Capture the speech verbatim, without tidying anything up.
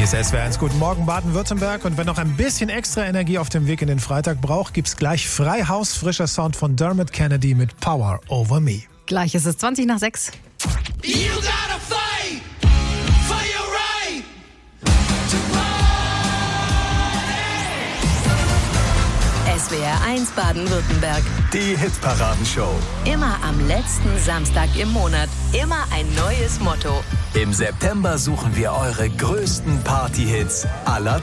Hier ist S W R eins. Guten Morgen, Baden-Württemberg. Und wenn noch ein bisschen extra Energie auf dem Weg in den Freitag braucht, gibt's gleich frei Haus, frischer Sound von Dermot Kennedy mit Power Over Me. Gleich ist es zwanzig nach sechs. You gotta fight for your right to party. S W R eins Baden-Württemberg. Die Hitparadenshow. Immer am letzten Samstag im Monat. Immer ein neues Motto. Im September suchen wir eure größten Partyhits aller